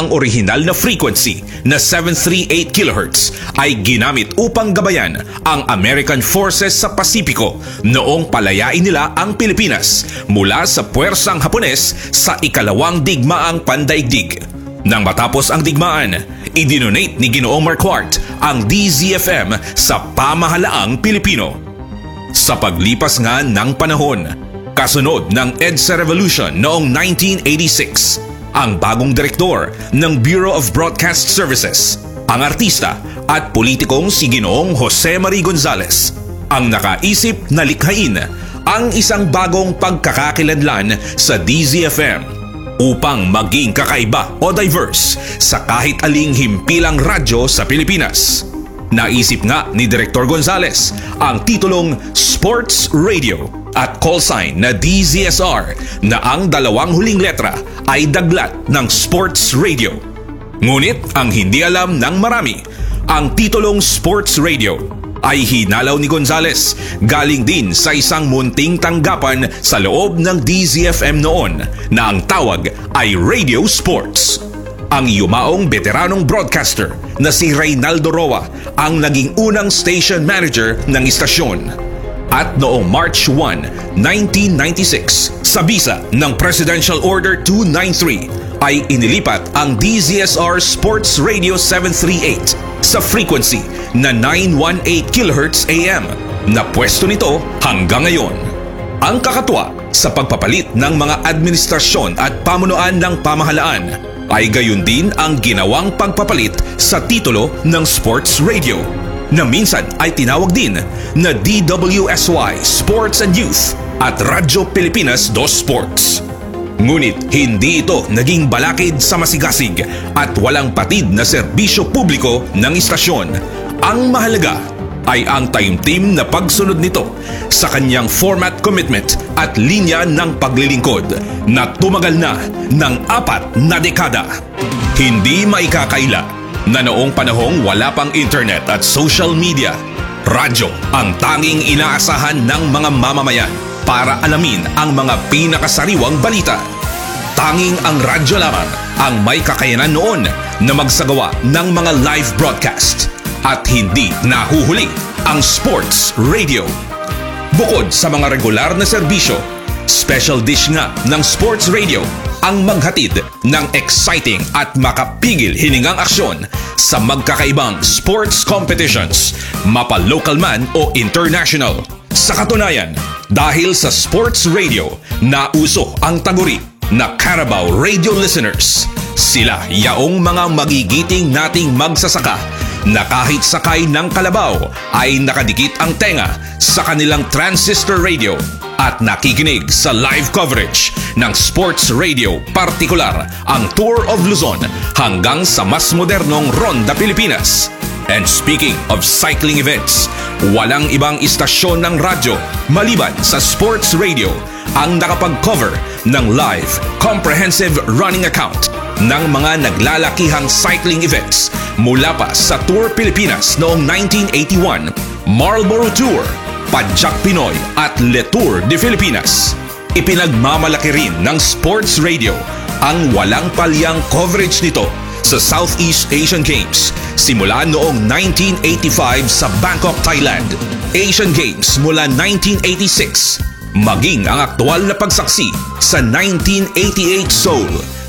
ang orihinal na frequency na 738 kHz ay ginamit upang gabayan ang American Forces sa Pasipiko noong palayain nila ang Pilipinas mula sa puwersang Hapones sa ikalawang digmaang pandaigdig. Nang matapos ang digmaan, idinonate ni Ginoong Marquardt ang DZFM sa pamahalaang Pilipino. Sa paglipas nga ng panahon, kasunod ng EDSA Revolution noong 1986, ang bagong direktor ng Bureau of Broadcast Services, ang artista at politikong si Ginoong Jose Marie Gonzales, ang nakaisip na likhain ang isang bagong pagkakakilanlan sa DZFM upang maging kakaiba o diverse sa kahit aling himpilang radyo sa Pilipinas. Naisip nga ni Direktor Gonzales ang titulong Sports Radio at call sign na DZSR na ang dalawang huling letra ay daglat ng Sports Radio. Ngunit ang hindi alam ng marami, ang titulong Sports Radio ay hinalaw ni Gonzales galing din sa isang munting tanggapan sa loob ng DZFM noon na ang tawag ay Radio Sports. Ang yumaong veteranong broadcaster na si Reynaldo Roa ang naging unang station manager ng istasyon. At noong March 1, 1996, sa bisa ng Presidential Order 293 ay inilipat ang DZSR Sports Radio 738 sa frequency na 918 kHz AM na pwesto nito hanggang ngayon. Ang kakatwa sa pagpapalit ng mga administrasyon at pamunuan ng pamahalaan ay gayon din ang ginawang pagpapalit sa titulo ng Sports Radio na minsan ay tinawag din na DWSY Sports and Youth at Radyo Pilipinas 2 Sports. Ngunit hindi ito naging balakid sa masigasig at walang patid na serbisyo publiko ng istasyon. Ang mahalaga ay ang taimtim na pagsunod nito sa kanyang format commitment at linya ng paglilingkod na tumagal na ng 4 na dekada. Hindi maikakaila na noong panahong wala pang internet at social media, radyo ang tanging inaasahan ng mga mamamayan para alamin ang mga pinakasariwang balita. Tanging ang radyo lamang ang may kakayanan noon na magsagawa ng mga live broadcast at hindi nahuhuli ang Sports Radio. Bukod sa mga regular na serbisyo, special dish nga ng Sports Radio ang maghatid ng exciting at makapigil hiningang aksyon sa magkakaibang sports competitions, mapa-local man o international. Sa katunayan, dahil sa Sports Radio, nauso ang taguri na Carabao Radio listeners. Sila yaong mga magigiting nating magsasaka na kahit sakay ng kalabaw ay nakadikit ang tenga sa kanilang transistor radio at nakikinig sa live coverage ng Sports Radio, partikular ang Tour of Luzon hanggang sa mas modernong Ronda Pilipinas. And speaking of cycling events, walang ibang istasyon ng radyo maliban sa Sports Radio ang nakapag-cover ng live, comprehensive running account ng mga naglalakihang cycling events mula pa sa Tour Pilipinas noong 1981, Marlboro Tour, Padjak Pinoy at Le Tour de Filipinas. Ipinagmamalaki rin ng Sports Radio ang walang palyang coverage nito sa Southeast Asian Games simula noong 1985 sa Bangkok, Thailand, Asian Games mula 1986, maging ang aktual na pagsaksi sa 1988 Seoul,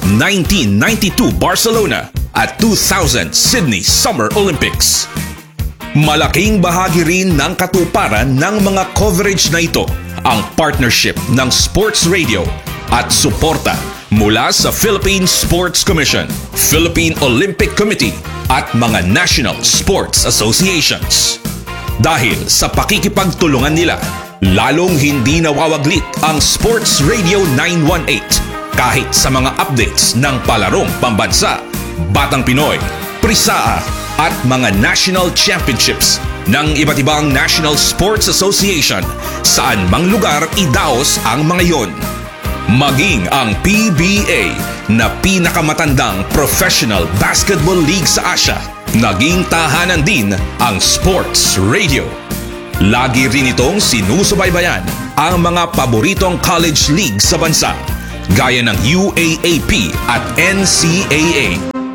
1992 Barcelona at 2000 Sydney Summer Olympics. Malaking bahagi rin ng katuparan ng mga coverage na ito ang partnership ng Sports Radio at suporta mula sa Philippine Sports Commission, Philippine Olympic Committee at mga national sports associations. Dahil sa pakikipagtulungan nila, lalong hindi nawawaglit ang Sports Radio 918 kahit sa mga updates ng palarong pambansa, Batang Pinoy, Prisaa at mga national championships ng iba't ibang National Sports Association saan mang lugar idaos ang mga yon. Maging ang PBA na pinakamatandang professional basketball league sa Asia, naging tahanan din ang Sports Radio. Lagi rin itong sinusubaybayan ang mga paboritong college league sa bansa, gaya ng UAAP at NCAA.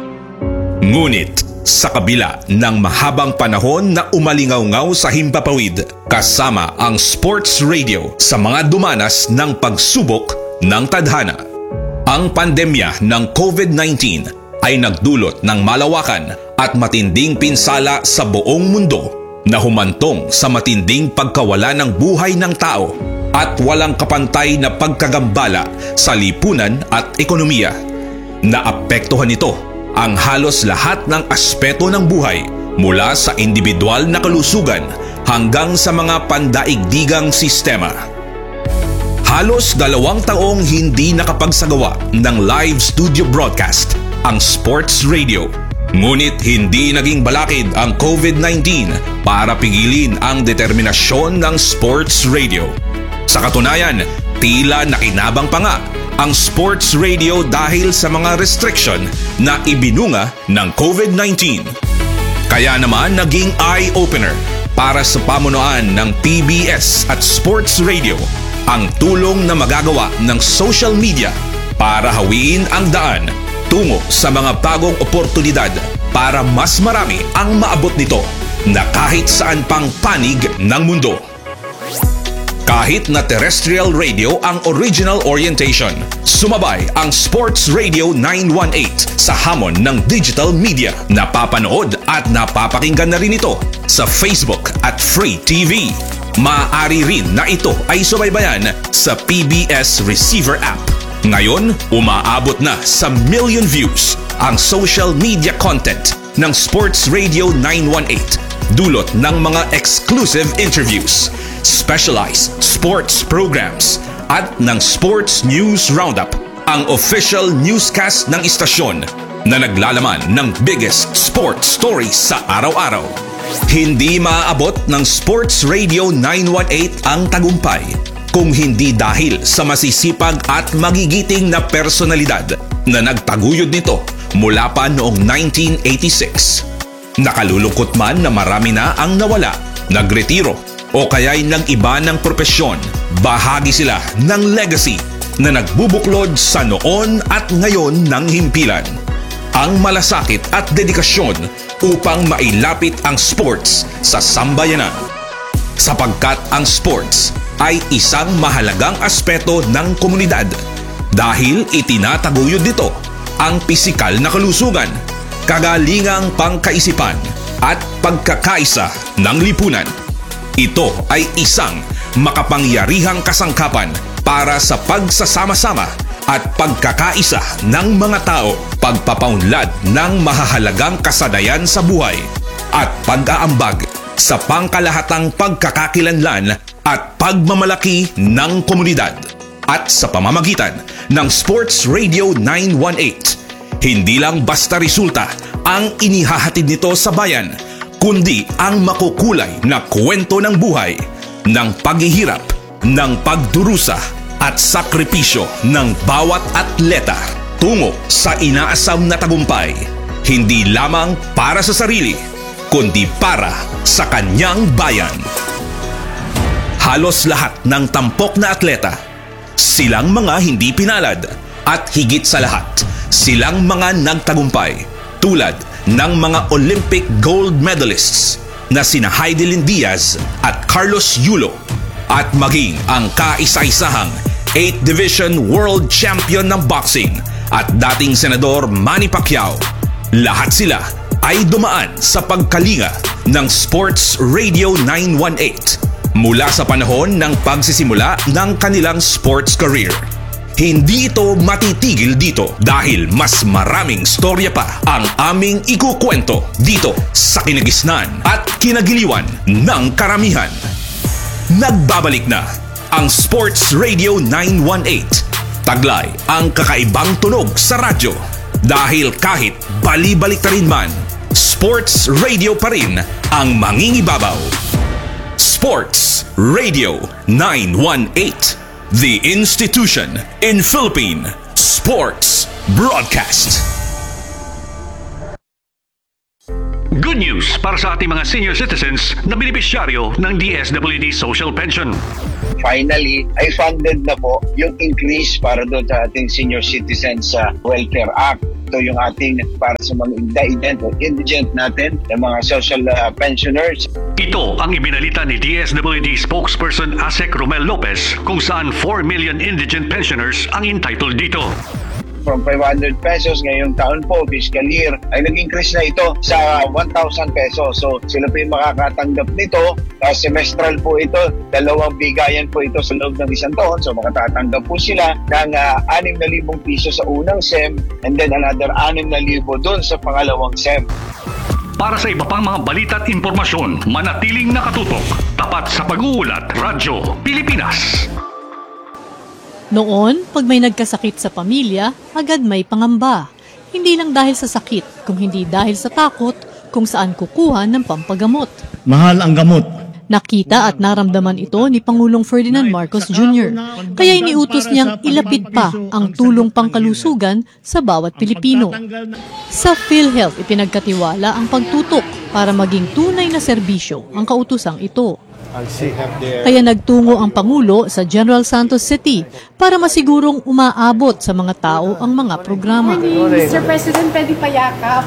Ngunit sa kabila ng mahabang panahon na umalingaw-ngaw sa himpapawid, kasama ang sports radio sa mga dumanas ng pagsubok ng tadhana. Ang pandemya ng COVID-19 ay nagdulot ng malawakan at matinding pinsala sa buong mundo na humantong sa matinding pagkawala ng buhay ng tao at walang kapantay na pagkagambala sa lipunan at ekonomiya. Naapektuhan nito ang halos lahat ng aspeto ng buhay mula sa individual na kalusugan hanggang sa mga pandaigdigang sistema. Halos 2 taong hindi nakapagsagawa ng live studio broadcast ang sports radio. Ngunit hindi naging balakid ang COVID-19 para pigilin ang determinasyon ng sports radio. Sa katunayan, tila nakinabang pa nga ang sports radio dahil sa mga restriction na ibinunga ng COVID-19. Kaya naman naging eye-opener para sa pamunuan ng PBS at sports radio ang tulong na magagawa ng social media para hawiin ang daan tungo sa mga bagong oportunidad para mas marami ang maabot nito na kahit saan pang panig ng mundo. Kahit na terrestrial radio ang original orientation, sumabay ang Sports Radio 918 sa hamon ng digital media. Napapanood at napapakinggan na rin ito sa Facebook at Free TV. Maaari rin na ito ay subaybayan sa PBS Receiver app. Ngayon, umaabot na sa million views ang social media content ng Sports Radio 918 dulot ng mga exclusive interviews, specialized sports programs at ng Sports News Roundup, ang official newscast ng istasyon na naglalaman ng biggest sports stories sa araw-araw. Hindi maaabot ng Sports Radio 918 ang tagumpay kung hindi dahil sa masisipag at magigiting na personalidad na nagtaguyod nito mula pa noong 1986. Nakalulungkot man na marami na ang nawala, nagretiro o kaya'y nag-iba ng propesyon, bahagi sila ng legacy na nagbubuklod sa noon at ngayon ng himpilan. Ang malasakit at dedikasyon upang mailapit ang sports sa sambayanan. Sapagkat ang sports ay isang mahalagang aspeto ng komunidad dahil itinataguyod nito ang pisikal na kalusugan, kagalingang pangkaisipan at pagkakaisa ng lipunan. Ito ay isang makapangyarihang kasangkapan para sa pagsasama-sama at pagkakaisa ng mga tao, pagpapaunlad ng mahahalagang kasadayan sa buhay at pag-aambag sa pangkalahatang pagkakakilanlan at pagmamalaki ng komunidad. At sa pamamagitan ng Sports Radio 918, hindi lang basta resulta ang inihahatid nito sa bayan, kundi ang makukulay na kwento ng buhay, ng paghihirap, ng pagdurusa at sakripisyo ng bawat atleta tungo sa inaasam na tagumpay, hindi lamang para sa sarili, kundi para sa kanyang bayan. Halos lahat ng tampok na atleta, silang mga hindi pinalad at higit sa lahat, silang mga nagtagumpay tulad ng mga Olympic gold medalists na sina Heidelin Diaz at Carlos Yulo at maging ang kaisa-isahang 8th Division World Champion ng boxing at dating Senador Manny Pacquiao. Lahat sila ay dumaan sa pagkalinga ng Sports Radio 918 mula sa panahon ng pagsisimula ng kanilang sports career. Hindi ito matitigil dito dahil mas maraming storya pa ang aming ikukwento dito sa kinagisnan at kinagiliwan ng karamihan. Nagbabalik na ang Sports Radio 918. Taglay ang kakaibang tunog sa radyo dahil kahit bali-balik na rin man, Sports Radio pa rin ang mangingibabaw. Sports Radio 918, the institution in Philippine sports broadcast. Good news para sa ating mga senior citizens na benepisyaryo ng DSWD Social Pension. Finally, ay funded na po yung increase para doon sa ating Senior Citizens Welfare Act. Ito yung ating para sa mga indigent natin, yung mga social pensioners. Ito ang ibinalita ni DSWD spokesperson Asek Romel Lopez kung saan 4 million indigent pensioners ang entitled dito. From 500 pesos ngayong taon po, fiscal year, ay nag-increase na ito sa 1,000 pesos. So sila po yung makakatanggap nito. Semestral po ito, 2 bigayan po ito sa loob ng isang taon. So makatatanggap po sila ng 6,000 piso sa unang SEM and then another 6,000 doon sa pangalawang SEM. Para sa iba pang mga balita at impormasyon, manatiling nakatutok. Tapat sa pag-uulat, Radyo Pilipinas. Noon, pag may nagkasakit sa pamilya, agad may pangamba. Hindi lang dahil sa sakit, kung hindi dahil sa takot kung saan kukuha ng pampagamot. Mahal ang gamot. Nakita at naramdaman ito ni Pangulong Ferdinand Marcos Jr. Kaya iniutos niyang ilapit pa ang tulong pangkalusugan sa bawat Pilipino. Sa PhilHealth, ipinagkatiwala ang pagtutok para maging tunay na serbisyo ang kautusang ito. Kaya nagtungo ang Pangulo sa General Santos City para masigurong umaabot sa mga tao ang mga programa. Mr. President, pwede pa yakap.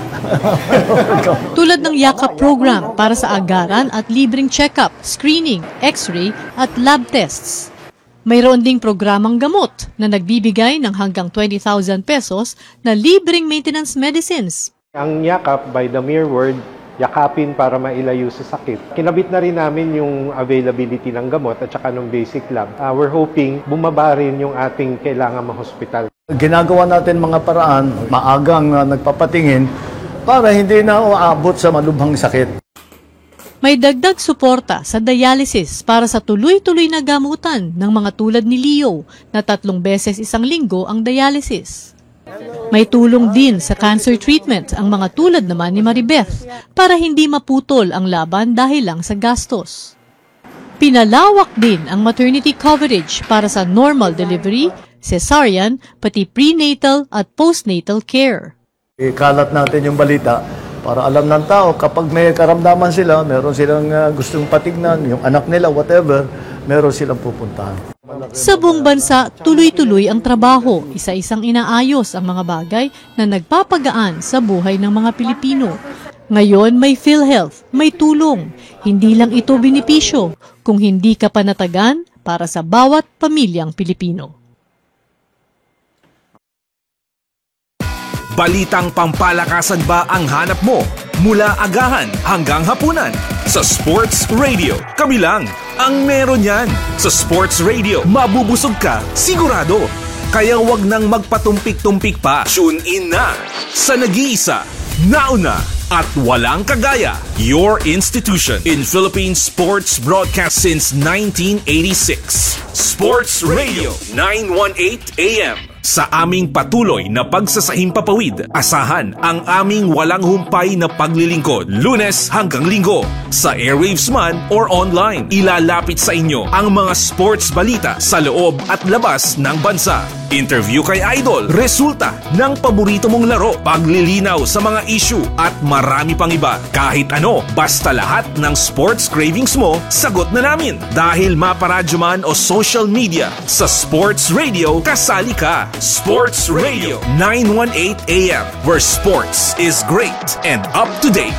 Tulad ng yakap program para sa agaran at libreng check-up, screening, x-ray at lab tests. Mayroon ding programang gamot na nagbibigay ng hanggang 20,000 pesos na libreng maintenance medicines. Ang yakap, by the mere word, yakapin para mailayo sa sakit. Kinabit na rin namin yung availability ng gamot at saka ng basic lab. We're hoping bumaba rin yung ating kailangan ma-hospital. Ginagawa natin mga paraan, maagang nagpapatingin para hindi na uabot sa malubhang sakit. May dagdag suporta sa dialysis para sa tuloy-tuloy na gamutan ng mga tulad ni Leo na 3 beses isang linggo ang dialysis. May tulong din sa cancer treatment ang mga tulad naman ni Maribeth para hindi maputol ang laban dahil lang sa gastos. Pinalawak din ang maternity coverage para sa normal delivery, cesarean, pati prenatal at postnatal care. Ikalat natin yung balita para alam ng tao kapag may karamdaman sila, meron silang gustong patignan, yung anak nila, whatever, meron silang pupuntahan. Sa buong bansa, tuloy-tuloy ang trabaho, isa-isang inaayos ang mga bagay na nagpapagaan sa buhay ng mga Pilipino. Ngayon may PhilHealth, may tulong. Hindi lang ito benepisyo, kung hindi ka panatagan para sa bawat pamilyang Pilipino. Balitang pampalakasan ba ang hanap mo? Mula agahan hanggang hapunan. Sa Sports Radio, kami lang ang meron yan. Sa Sports Radio, mabubusog ka, sigurado. Kaya wag nang magpatumpik-tumpik pa. Tune in na sa nag-iisa, nauna, at walang kagaya. Your institution in Philippine sports broadcast since 1986. Sports Radio 918 AM. Sa aming patuloy na pagsasahimpapawid, asahan ang aming walang humpay na paglilingkod, Lunes hanggang Linggo. Sa airwaves man or online, ilalapit sa inyo ang mga sports balita sa loob at labas ng bansa. Interview kay Idol, resulta ng paborito mong laro, paglilinaw sa mga issue at marami pang iba. Kahit ano, basta lahat ng sports cravings mo, sagot na namin. Dahil maparadyo man o social media, sa Sports Radio, kasali ka. Sports Radio 918 AM, where sports is great and up to date.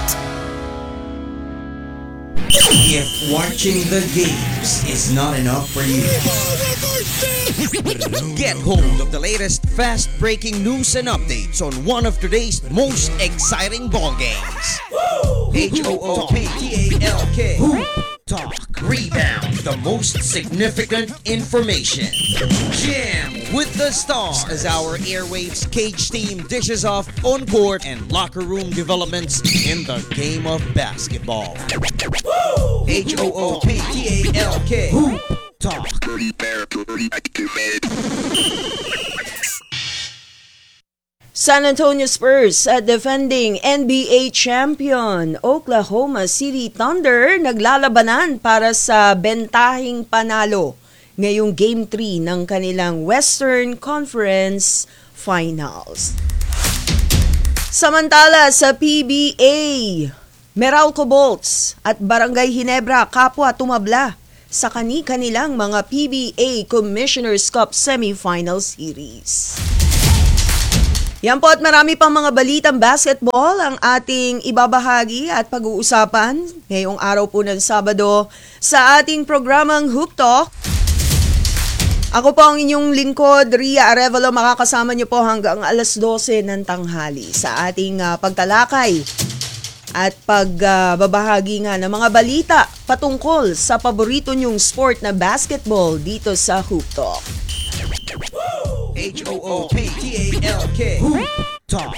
If watching the games is not enough for you, get hold of the latest fast-breaking news and updates on one of today's most exciting ball games. HOOPTALK Talk. Rebound the most significant information. Jam with the stars as our airwaves cage team dishes off on-court and locker room developments in the game of basketball. HOOPTALK Talk. San Antonio Spurs at defending NBA champion Oklahoma City Thunder naglalabanan para sa bentahing panalo ngayong Game 3 ng kanilang Western Conference Finals. Samantala sa PBA, Meralco Bolts at Barangay Ginebra kapwa tumabla sa kani-kanilang mga PBA Commissioner's Cup Semifinal Series. Yan po at marami pang mga balitang basketball ang ating ibabahagi at pag-uusapan ngayong araw po ng Sabado sa ating programang Hoop Talk. Ako po ang inyong lingkod, Ria Arevalo, makakasama niyo po hanggang alas 12 ng tanghali sa ating pagtalakay at pagbabahagi nga ng mga balita patungkol sa paborito niyong sport na basketball dito sa Hoop Talk. HOOPTALK Hoop Talk.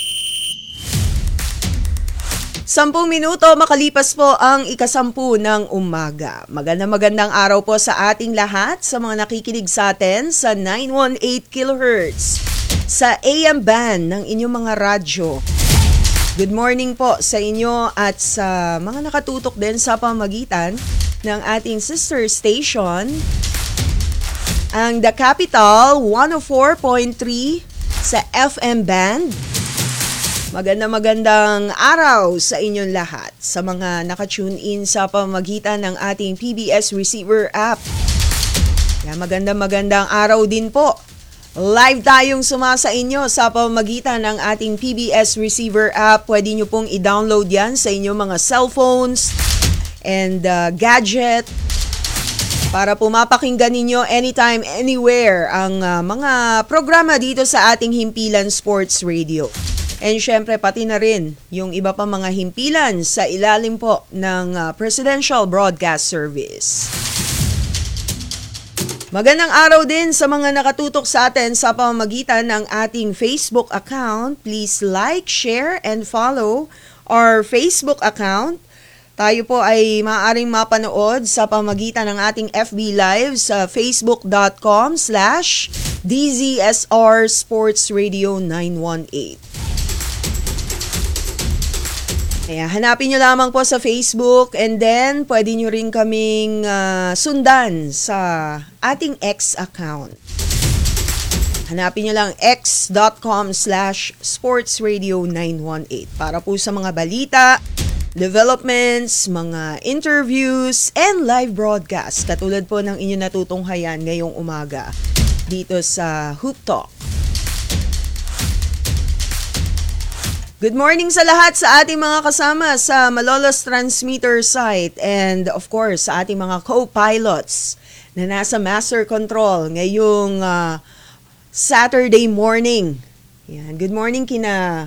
10 minuto makalipas po ang 10:00 ng umaga. Magandang araw po sa ating lahat, sa mga nakikinig sa atin sa 918 kHz, sa AM band ng inyong mga radyo. Good morning po sa inyo at sa mga nakatutok din sa pamagitan ng ating sister station, ang The Capital 104.3 sa FM band. Magandang araw sa inyong lahat sa mga nakatune in sa pamagitan ng ating PBS Receiver app. Kaya magandang araw din po. Live tayong sumasa inyo sa pamamagitan ng ating PBS Receiver app. Pwede nyo pong i-download yan sa inyong mga cellphones and gadget para po mapakinggan ninyo anytime, anywhere ang mga programa dito sa ating Himpilan Sports Radio. And syempre pati na rin yung iba pa mga himpilan sa ilalim po ng Presidential Broadcast Service. Magandang araw din sa mga nakatutok sa atin sa pamamagitan ng ating Facebook account. Please like, share, and follow our Facebook account. Tayo po ay maaaring mapanood sa pamamagitan ng ating FB Live sa facebook.com/DZSR Sports Radio 918. Kaya hanapin nyo lamang po sa Facebook and then pwede nyo rin kaming sundan sa ating X account. Hanapin nyo lang x.com/sportsradio918 para po sa mga balita, developments, mga interviews, and live broadcast katulad po ng inyong natutunghayan ngayong umaga dito sa Hoop Talk. Good morning sa lahat sa ating mga kasama sa Malolos Transmitter site and of course sa ating mga co-pilots na nasa master control ngayong Saturday morning. Yan. Good morning kina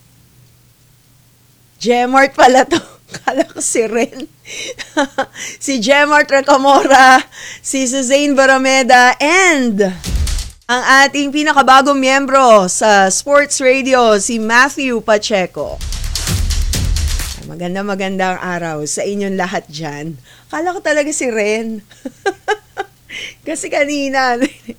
Gemart pala to. Kala ko si Ren. Si Gemart Recamora, si Suzanne Barameda, and ang ating pinakabagong miyembro sa Sports Radio, si Matthew Pacheco. Magandang araw sa inyong lahat dyan. Kala ko talaga si Ren. Kasi kanina.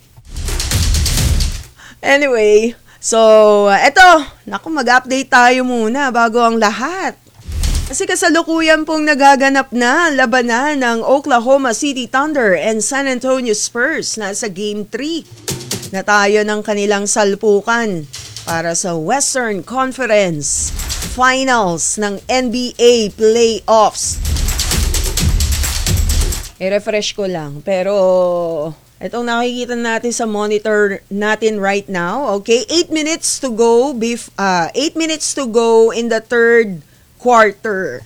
Anyway, so eto, mag-update tayo muna bago ang lahat. Kasi kasalukuyan pong nagaganap na ang labanan ng Oklahoma City Thunder and San Antonio Spurs na sa Game 3 na tayo ng kanilang salpukan para sa Western Conference Finals ng NBA Playoffs. I-refresh ko lang, pero itong nakikita natin sa monitor natin right now, okay? 8 minutes to go in the third quarter.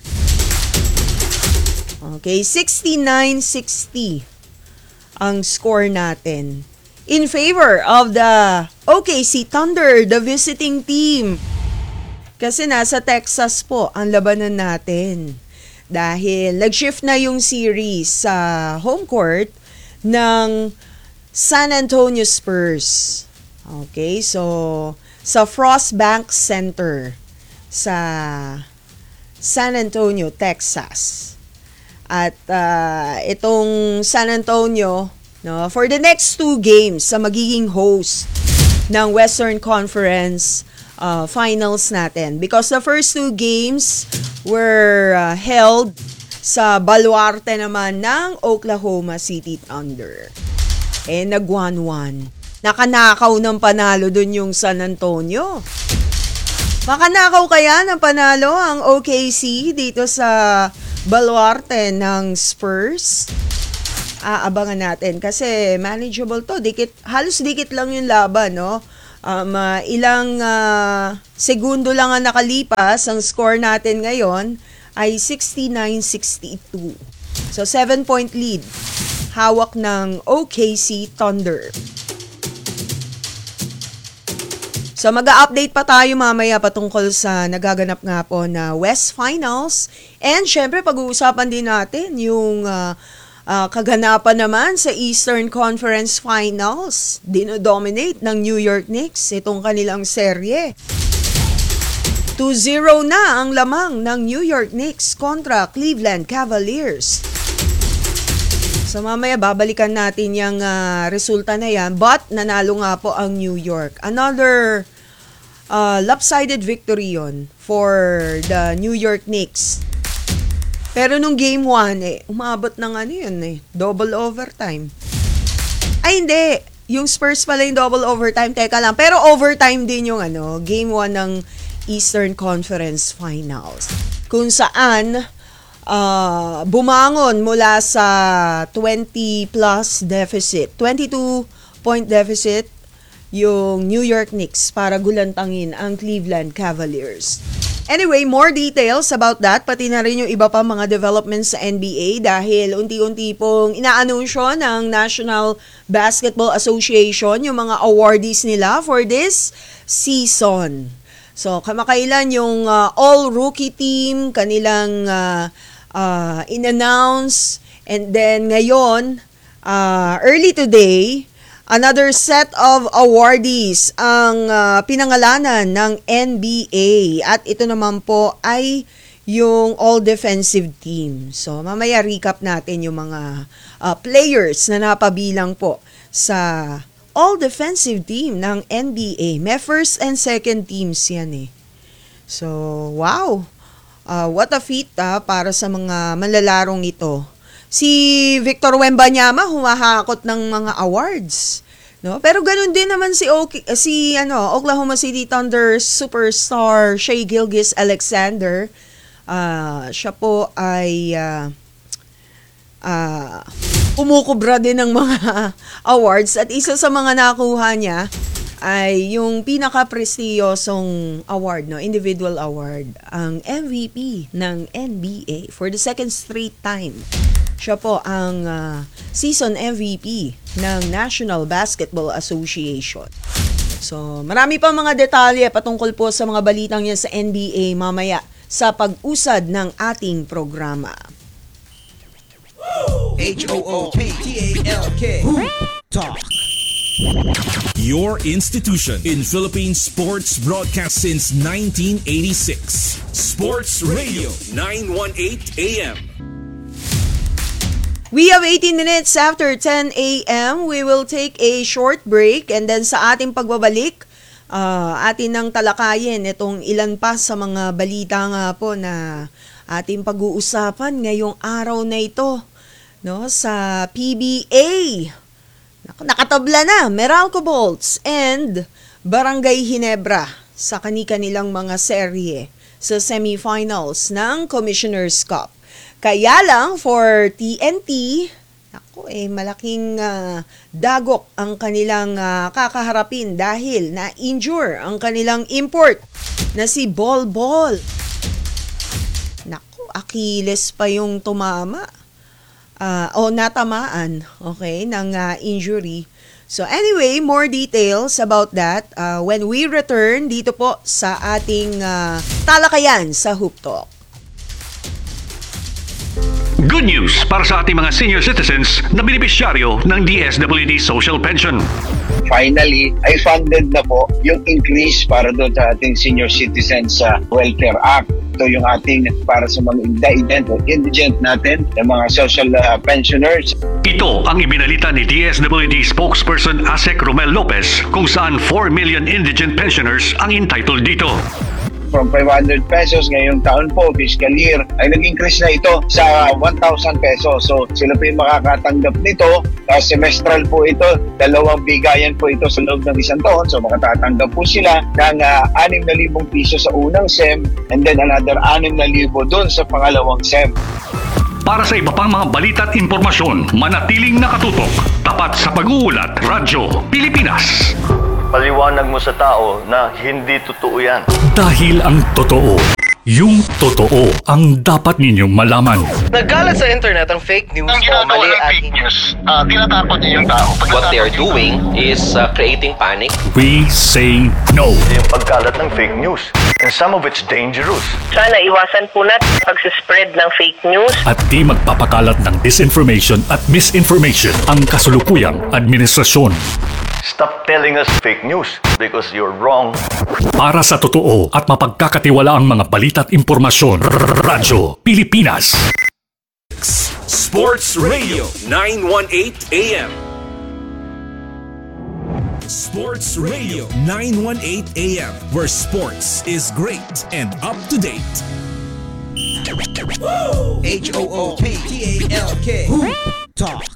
Okay, 69-60 ang score natin in favor of the OKC Thunder, the visiting team. Kasi nasa Texas po ang labanan natin. Dahil nag-shift na yung series sa home court ng San Antonio Spurs. Okay, so sa Frostbank Center sa San Antonio, Texas. At itong San Antonio, no, for the next 2 games sa magiging host ng Western Conference finals natin. Because the first 2 games were held sa baluarte naman ng Oklahoma City Thunder. Nag 1-1. Nakanakaw ng panalo dun yung San Antonio. Makanakaw kaya ng panalo ang OKC dito sa baluarte ng Spurs? Aabangan natin kasi manageable to. Halos dikit lang yung laban, no? Ilang segundo lang ang nakalipas. Ang score natin ngayon ay 69-62. So 7-point lead. Hawak ng OKC Thunder. So mag-a-update pa tayo mamaya patungkol sa nagaganap nga po na West Finals. And syempre pag-uusapan din natin yung kaganapan naman sa Eastern Conference Finals. Dino-dominate ng New York Knicks itong kanilang serye. 2-0 na ang lamang ng New York Knicks kontra Cleveland Cavaliers. So mamaya babalikan natin yung resulta na yan. But nanalo nga po ang New York. Another lopsided victory yon for the New York Knicks. Pero nung game 1, umabot ng double overtime. Ay hindi, yung Spurs pala yung double overtime. Teka lang, pero overtime din yung game 1 ng Eastern Conference Finals. Kung saan bumangon mula sa 20-plus deficit, 22-point deficit yung New York Knicks para gulantangin ang Cleveland Cavaliers. Anyway, more details about that, pati na rin yung iba pa mga developments sa NBA dahil unti-unti pong inaanunsyo ng National Basketball Association yung mga awardees nila for this season. So, kamakailan yung all-rookie team, kanilang in-announce, and then ngayon, early today, another set of awardees ang pinangalanan ng NBA at ito naman po ay yung all-defensive team. So, mamaya recap natin yung mga players na napabilang po sa all-defensive team ng NBA. May first and second teams yan . So, wow! What a feat para sa mga manlalarong ito. Si Victor Wembanyama humahakot ng mga awards, no? Pero ganun din naman si Oklahoma City Thunder superstar Shai Gilgeous-Alexander. Siya po ay umukubra din ng mga awards at isa sa mga nakuha niya ay yung pinaka-prestiyosong award, individual award, ang MVP ng NBA for the second straight time. Siya po ang season MVP ng National Basketball Association. So, marami pa mga detalye patungkol po sa mga balitang yan sa NBA mamaya sa pag-usad ng ating programa. HOOKTALK Talk. Your institution in Philippine sports broadcast since 1986. Sports Radio 918 AM. We have 18 minutes after 10 a.m. We will take a short break and then sa ating pagbabalik, atin nang talakayin itong ilan pa sa mga balita nga po na ating pag-uusapan ngayong araw na ito, no, sa PBA. Nakatabla na Meralco Bolts and Barangay Ginebra sa kani-kanilang mga serye sa semifinals ng Commissioner's Cup. Kaya lang for TNT, malaking dagok ang kanilang kakaharapin dahil na-injure ang kanilang import na si Bol Bol. Achilles pa yung tumama. Natamaan, ng injury. So anyway, more details about that when we return dito po sa ating talakayan sa Hoop Talk. Good news para sa ating mga senior citizens na benepisyaryo ng DSWD Social Pension. Finally, ay funded na po yung increase para doon sa ating senior citizens sa Welfare Act. Ito yung ating para sa mga indigent natin, yung mga social pensioners. Ito ang ibinalita ni DSWD spokesperson ASEC Romel Lopez kung saan 4 million indigent pensioners ang entitled dito. from 500 pesos ngayong taon po, fiscal year, ay nag-increase na ito sa 1,000 pesos. So sila po yung makakatanggap nito. Semestral po ito, 2 bigayan po ito sa loob ng isang taon. So makatatanggap po sila ng 6,000 piso sa unang SEM and then another 6,000 doon sa pangalawang SEM. Para sa iba pang mga balita at impormasyon, manatiling nakatutok. Tapat sa pag-uulat, Radyo Pilipinas. Paliwanag mo sa tao na hindi totoo yan. Dahil ang totoo, yung totoo ang dapat ninyong malaman. Nagkalat sa internet ang fake news o mali at fake news. Tinatakot niyo yung tao. What they are doing is creating panic. We say no. Yung pagkalat ng fake news. And some of it's dangerous. Sana iwasan po natin pag-spread ng fake news. At di magpapakalat ng disinformation at misinformation ang kasulukuyang administrasyon. Stop telling us fake news because you're wrong. Para sa totoo at mapagkakatiwalaang mga balita at impormasyon, Radyo Pilipinas. Sports Radio 918 AM. Sports Radio 918 AM, where sports is great and up to date. HOOPTALK. Talk.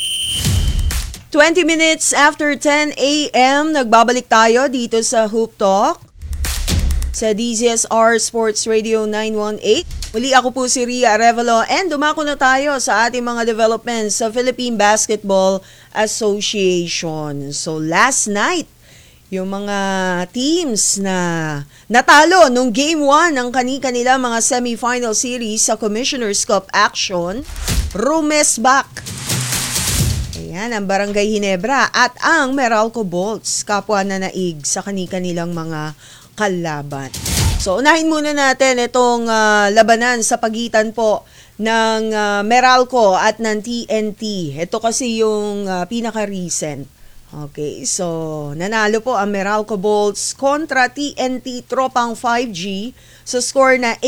20 minutes after 10 a.m., nagbabalik tayo dito sa Hoop Talk sa DZSR Sports Radio 918. Muli ako po si Ria Arevalo and dumako na tayo sa ating mga developments sa Philippine Basketball Association. So last night, yung mga teams na natalo nung Game 1 ng kani-kanila mga semifinal series sa Commissioner's Cup action, rumesbak. Ayan, ang Barangay Ginebra at ang Meralco Bolts, kapwa na naig sa kani-kanilang mga kalaban. So, unahin muna natin itong labanan sa pagitan po ng Meralco at ng TNT. Ito kasi yung pinaka-recent. Okay, so nanalo po ang Meralco Bolts kontra TNT Tropang 5G sa score na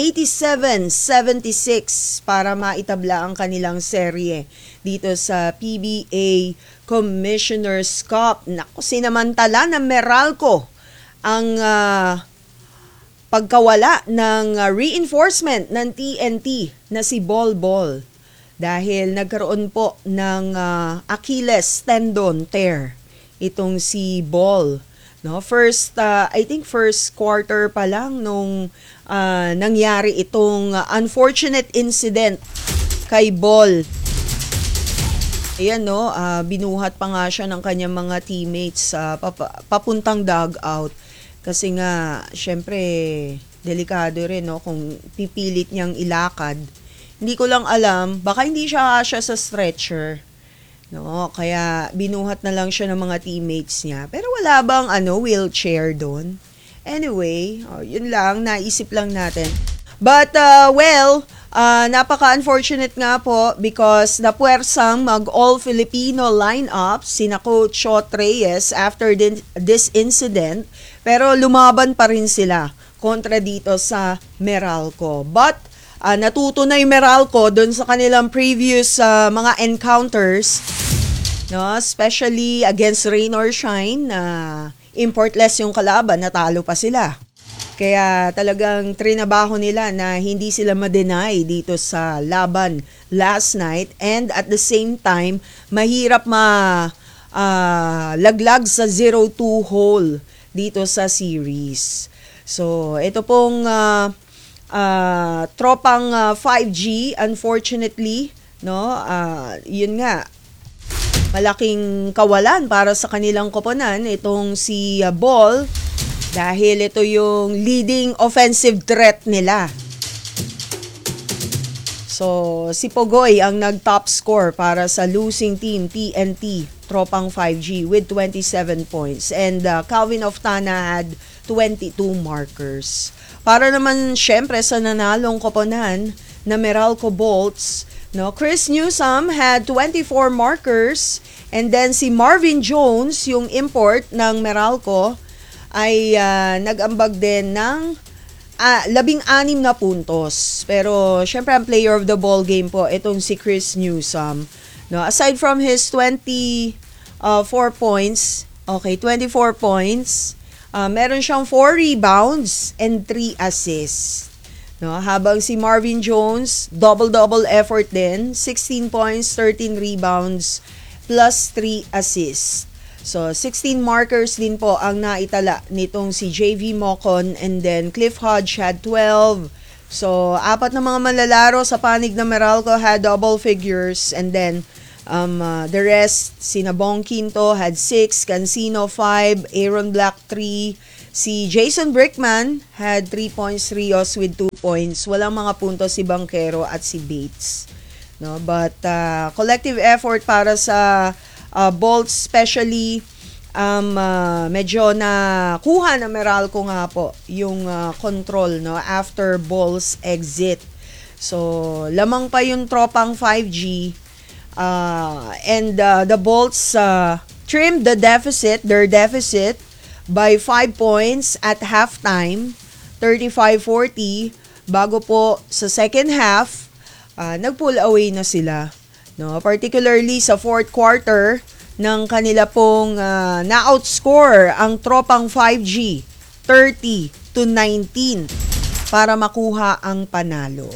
87-76 para maitabla ang kanilang serye dito sa PBA Commissioner's Cup. Naku, sinamantala ng Meralco ang pagkawala ng reinforcement ng TNT na si Bol Bol dahil nagkaroon po ng Achilles tendon tear itong si Bol. No, I think first quarter pa lang nung nangyari itong unfortunate incident kay Bol. Ayan, no, binuhat pa nga siya ng kanyang mga teammates papuntang dugout. Kasi nga, syempre, delikado rin, no, kung pipilit niyang ilakad. Hindi ko lang alam, baka hindi siya sa stretcher. No, kaya binuhat na lang siya ng mga teammates niya. Pero wala bang wheelchair doon? Anyway, yun lang, naisip lang natin. But, napaka-unfortunate nga po because napuwersang mag-all-Filipino lineup sina Coach Shot Reyes after this incident. Pero lumaban pa rin sila kontra dito sa Meralco. But, natuto na yung Meralco doon sa kanilang previous mga encounters, no, especially against Rain or Shine, importless yung kalaban, natalo pa sila. Kaya talagang trinabaho nila na hindi sila ma-deny dito sa laban last night, and at the same time, mahirap laglag sa 0-2 hole dito sa series. So, ito pong tropang 5G, unfortunately, no, yun nga, malaking kawalan para sa kanilang koponan itong si Ball dahil ito yung leading offensive threat nila. So, si Pogoy ang nag-top score para sa losing team TNT Tropang 5G with 27 points, and Calvin Oftana had 22 markers. Para naman syempre sa nanalong koponan na Meralco Bolts, no, Chris Newsome had 24 markers, and then si Marvin Jones, yung import ng Meralco, ay nag-ambag din ng 16 na puntos. Pero syempre ang player of the ball game po itong si Chris Newsome. No, aside from his 24 points, Meron siyang 4 rebounds and 3 assists. No, habang si Marvin Jones, double-double effort din, 16 points, 13 rebounds, plus 3 assists. So, 16 markers din po ang naitala nitong si JV Mocon, and then Cliff Hodge had 12. So, 4 na mga manlalaro sa panig na Meralco had double figures, and then the rest, sina Bong Quinto had 6, Cancino 5, Aaron Black 3, si Jason Brickman had 3 points, Rios with 2 points. Walang mga puntos si Banquero at si Bates. No, but collective effort para sa Bolts, especially medyo na kuha na Meralco nga po yung control, no, after Bolts exit. So, lamang pa yung tropang 5G. And the Bolts trimmed their deficit by 5 points at halftime, 35-40, bago po sa second half, nag-pull away na sila. No? Particularly sa fourth quarter, ng kanila pong na-outscore ang tropang 5G, 30-19, para makuha ang panalo.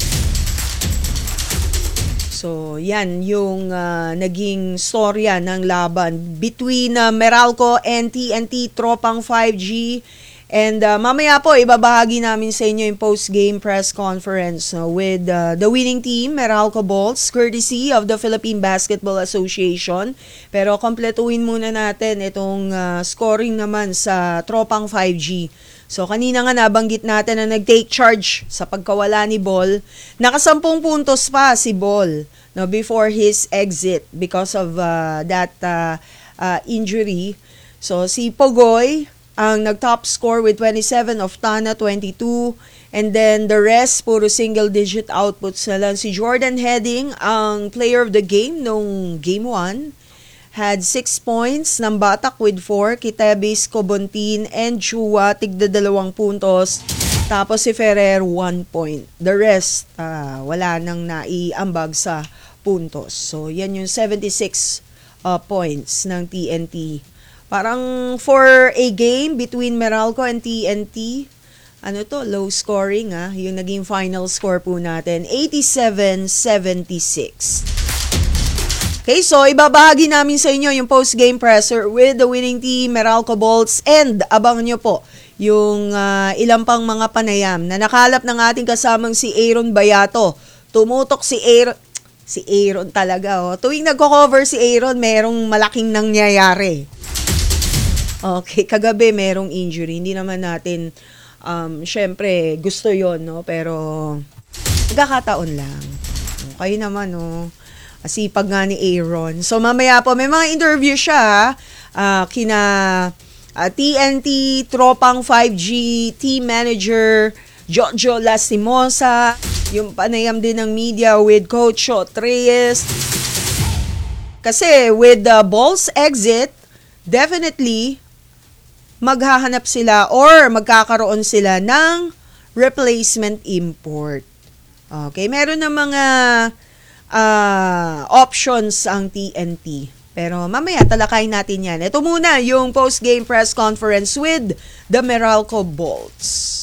So, yan yung naging storya ng laban between Meralco and TNT, tropang 5G. And mamaya po, ibabahagi namin sa inyo yung post-game press conference with the winning team, Meralco Bolts, courtesy of the Philippine Basketball Association. Pero kompletuhin muna natin itong scoring naman sa tropang 5G. So, kanina nga nabanggit natin na nag-take charge sa pagkawala ni Ball. Naka-10 puntos pa si Ball, no, before his exit because of that injury. So, si Pogoy ang nag-top score with 27, of Tana 22, and then the rest puro single-digit outputs na lang. Si Jordan Heading ang player of the game nung game 1. Had 6 points ng Batak with 4, Kitebis, Cobontin, and Chua, tigda 2 puntos. Tapos si Ferrer, 1 point. The rest, wala nang naiambag sa puntos. So, yan yung 76 points ng TNT. Parang for a game between Meralco and TNT, low scoring, yung naging final score po natin, 87-76. Okay, so ibabahagi namin sa inyo yung post-game presser with the winning team, Meralco Bolts, and abangan nyo po yung ilang pang mga panayam na nakalap ng ating kasamang si Aaron Bayato. Tumutok si Aaron talaga. Oh. Tuwing nagko-cover si Aaron, merong malaking nangyayari. Okay, kagabi merong injury. Hindi naman natin, syempre, gusto yon, no? Pero, nagkakataon lang. Okay naman, no? Sipag nga ni Aaron. So, mamaya po, may mga interview siya, kina TNT, tropang 5G, team manager, Jojo Lastimosa, yung panayam din ng media with Coach Shot Reyes. Kasi, with the Balls exit, definitely, maghahanap sila or magkakaroon sila ng replacement import. Okay, meron na mga options ang TNT. Pero mamaya talakayin natin yan. Ito muna yung post-game press conference with the Meralco Bolts.